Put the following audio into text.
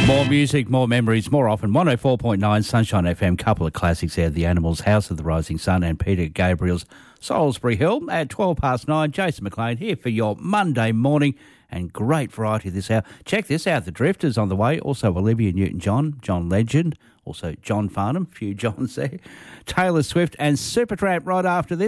More music, more memories, more often. 104.9 Sunshine FM, couple of classics there. The Animals, House of the Rising Sun and Peter Gabriel's Salisbury Hill. At 9:12, Jason McLean here for your Monday morning and great variety this hour. Check this out, The Drifters on the way. Also Olivia Newton-John, John Legend, also John Farnham, few Johns there. Taylor Swift and Supertramp right after this.